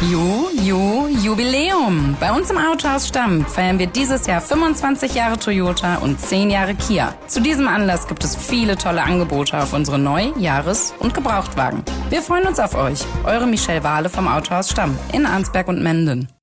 Jubiläum. Bei uns im Autohaus Stamm feiern wir dieses Jahr 25 Jahre Toyota und 10 Jahre Kia. Zu diesem Anlass gibt es viele tolle Angebote auf unsere Neu-, Jahres- und Gebrauchtwagen. Wir freuen uns auf euch. Eure Michelle Wahle vom Autohaus Stamm in Arnsberg und Menden.